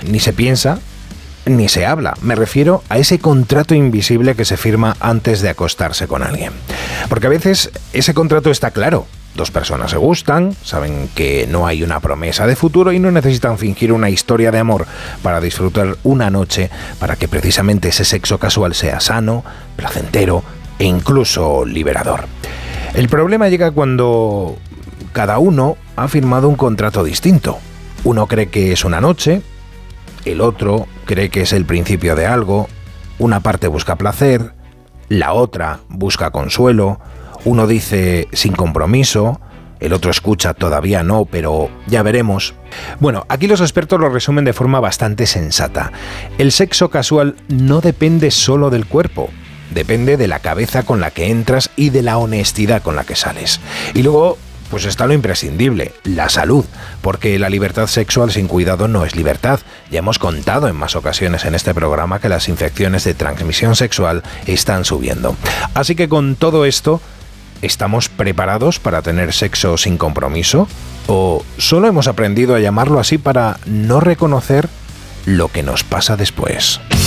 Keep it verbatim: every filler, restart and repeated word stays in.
ni se piensa ni se habla. Me refiero a ese contrato invisible que se firma antes de acostarse con alguien. Porque a veces ese contrato está claro. Dos personas se gustan, saben que no hay una promesa de futuro y no necesitan fingir una historia de amor para disfrutar una noche, para que precisamente ese sexo casual sea sano, placentero e incluso liberador. El problema llega cuando cada uno ha firmado un contrato distinto. Uno cree que es una noche, el otro cree que es el principio de algo, una parte busca placer, la otra busca consuelo, uno dice sin compromiso, el otro escucha todavía no, pero ya veremos. Bueno, aquí los expertos lo resumen de forma bastante sensata. El sexo casual no depende solo del cuerpo, depende de la cabeza con la que entras y de la honestidad con la que sales. Y luego, pues está lo imprescindible, la salud, porque la libertad sexual sin cuidado no es libertad. Ya hemos contado en más ocasiones en este programa que las infecciones de transmisión sexual están subiendo. Así que con todo esto, ¿estamos preparados para tener sexo sin compromiso? ¿O solo hemos aprendido a llamarlo así para no reconocer lo que nos pasa después?